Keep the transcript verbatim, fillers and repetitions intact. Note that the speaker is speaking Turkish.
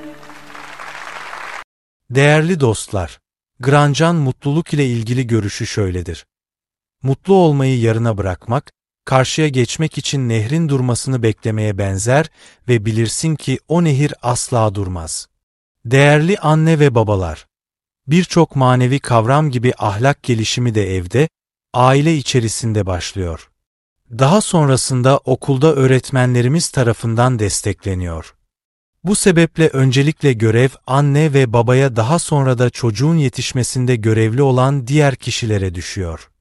Değerli dostlar, Grandjean mutluluk ile ilgili görüşü şöyledir. Mutlu olmayı yarına bırakmak, karşıya geçmek için nehrin durmasını beklemeye benzer ve bilirsin ki o nehir asla durmaz. Değerli anne ve babalar, birçok manevi kavram gibi ahlak gelişimi de evde, aile içerisinde başlıyor. Daha sonrasında okulda öğretmenlerimiz tarafından destekleniyor. Bu sebeple öncelikle görev anne ve babaya, daha sonra da çocuğun yetişmesinde görevli olan diğer kişilere düşüyor.